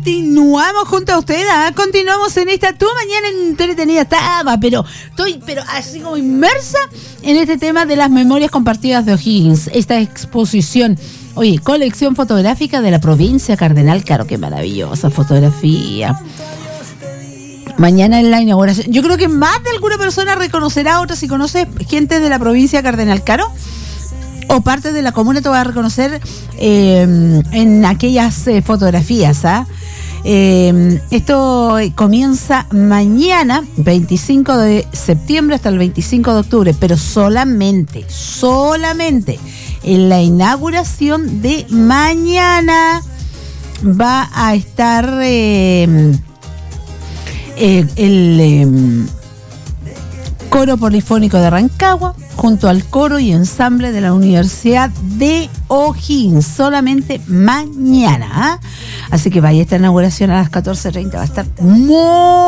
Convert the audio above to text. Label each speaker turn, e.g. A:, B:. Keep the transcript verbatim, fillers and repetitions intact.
A: continuamos junto a usted, ¿ah? Continuamos en esta, tu mañana entretenida estaba, pero estoy pero así como inmersa en este tema de las memorias compartidas de O'Higgins, esta exposición. Oye, colección fotográfica de la provincia Cardenal Caro, qué maravillosa fotografía. Mañana en la inauguración. Yo creo que más de alguna persona reconocerá a otra, si conoce gente de la provincia Cardenal Caro o parte de la comuna, te va a reconocer eh, en aquellas eh, fotografías, ¿ah? Eh, esto comienza mañana, veinticinco de septiembre hasta el veinticinco de octubre, pero solamente, solamente en la inauguración de mañana va a estar eh, eh, el eh, Coro Polifónico de Rancagua junto al coro y ensamble de la Universidad de O'Higgins, solamente mañana, ¿eh? Así que vaya esta inauguración a las catorce treinta, va a estar muy